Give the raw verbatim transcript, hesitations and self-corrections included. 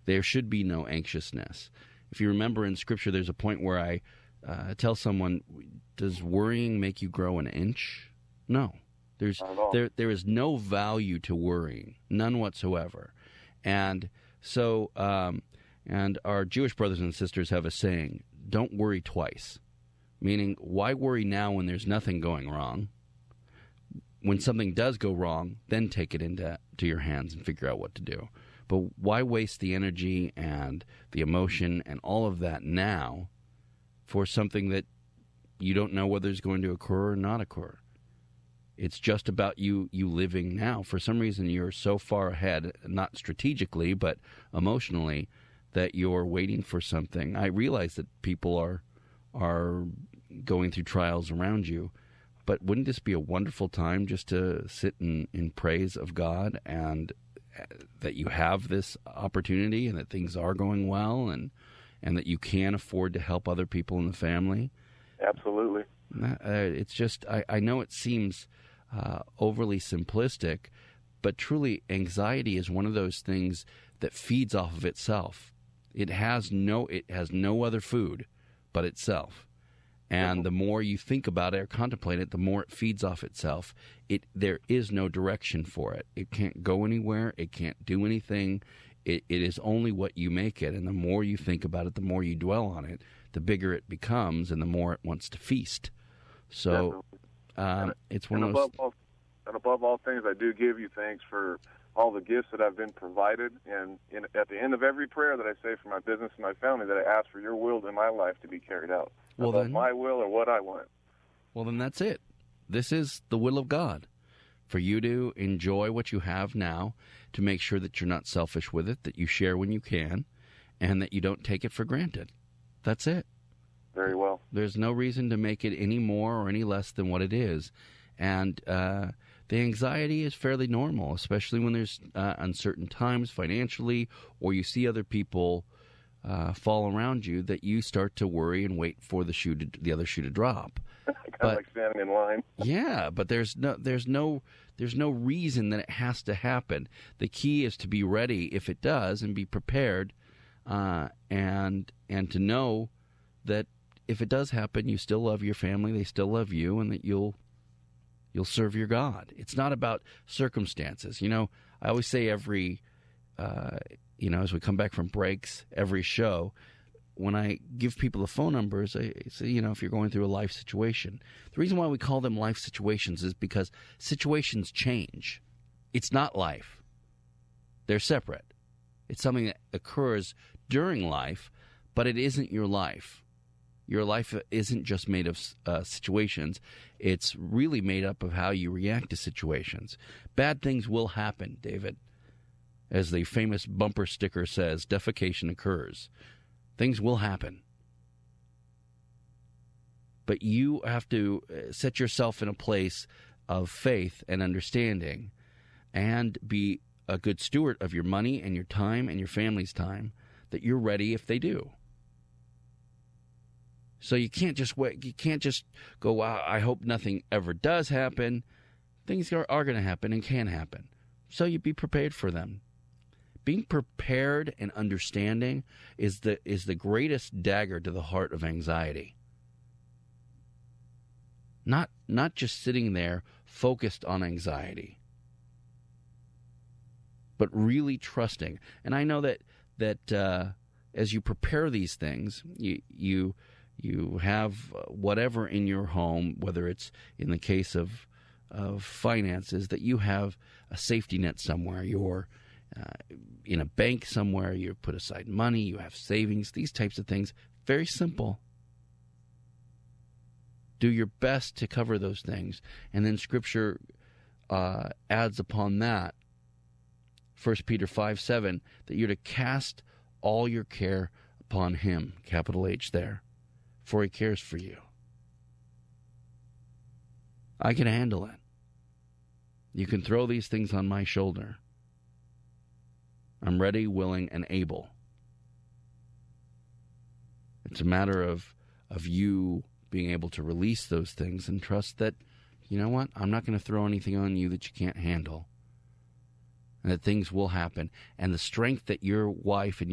There should be no anxiousness. If you remember in Scripture, there's a point where I uh, tell someone, does worrying make you grow an inch? No. There's there there is no value to worrying, none whatsoever. And so um, and our Jewish brothers and sisters have a saying, don't worry twice. Meaning, why worry now when there's nothing going wrong? When something does go wrong, then take it into to your hands and figure out what to do. But why waste the energy and the emotion and all of that now for something that you don't know whether it's going to occur or not occur? It's just about you you living now. For some reason, you're so far ahead, not strategically, but emotionally, that you're waiting for something. I realize that people are are going through trials around you, but wouldn't this be a wonderful time just to sit in, in praise of God and that you have this opportunity and that things are going well and and that you can afford to help other people in the family? Absolutely. Uh, it's just, I, I know it seems uh, overly simplistic, but truly anxiety is one of those things that feeds off of itself. It has no, it has no other food but itself. And the more you think about it or contemplate it, the more it feeds off itself. It there is no direction for it. It can't go anywhere. It can't do anything. It, it is only what you make it. And the more you think about it, the more you dwell on it, the bigger it becomes and the more it wants to feast. So um, it's one and of those... Above all, and above all things, I do give you thanks for all the gifts that have been provided. And in, at the end of every prayer that I say for my business and my family, that I ask for your will in my life to be carried out. Well, above then, my will or what I want. Well, then that's it. This is the will of God, for you to enjoy what you have now, to make sure that you're not selfish with it, that you share when you can, and that you don't take it for granted. That's it. Very well. There's no reason to make it any more or any less than what it is. And uh, the anxiety is fairly normal, especially when there's uh, uncertain times financially, or you see other people Uh, fall around you, that you start to worry and wait for the shoe to, the other shoe to drop. kind but, of like standing in line. yeah, but there's no there's no there's no reason that it has to happen. The key is to be ready if it does and be prepared, uh, and and to know that if it does happen, you still love your family, they still love you, and that you'll you'll serve your God. It's not about circumstances. You know, I always say every. Uh, You know, as we come back from breaks, every show, when I give people the phone numbers, I say, you know, if you're going through a life situation. The reason why we call them life situations is because situations change. It's not life. They're separate. It's something that occurs during life, but it isn't your life. Your life isn't just made of uh, situations. It's really made up of how you react to situations. Bad things will happen, David. As the famous bumper sticker says, defecation occurs. Things will happen. But you have to set yourself in a place of faith and understanding and be a good steward of your money and your time and your family's time, that you're ready if they do. So you can't just wait. You can't just go, wow, I hope nothing ever does happen. Things are, are going to happen and can happen. So you be prepared for them. Being prepared and understanding is the is the greatest dagger to the heart of anxiety. Not not just sitting there focused on anxiety, but really trusting. And I know that that uh, as you prepare these things, you you you have whatever in your home, whether it's in the case of of finances, that you have a safety net somewhere. You're Uh, in a bank somewhere, you put aside money, you have savings, these types of things. Very simple. Do your best to cover those things. And then Scripture uh, adds upon that, First Peter five seven, that you're to cast all your care upon Him, capital H there, for He cares for you. I can handle it. You can throw these things on my shoulder. I'm ready, willing, and able. It's a matter of of you being able to release those things and trust that, you know what, I'm not going to throw anything on you that you can't handle. And that things will happen. And the strength that your wife and